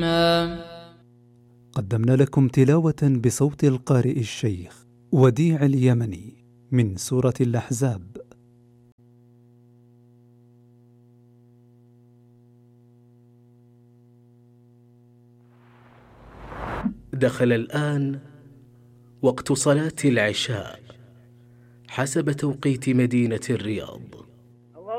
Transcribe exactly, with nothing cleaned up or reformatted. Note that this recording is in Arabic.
قدمنا لكم تلاوة بصوت القارئ الشيخ وديع اليمني من سورة الأحزاب. دخل الآن وقت صلاة العشاء حسب توقيت مدينة الرياض.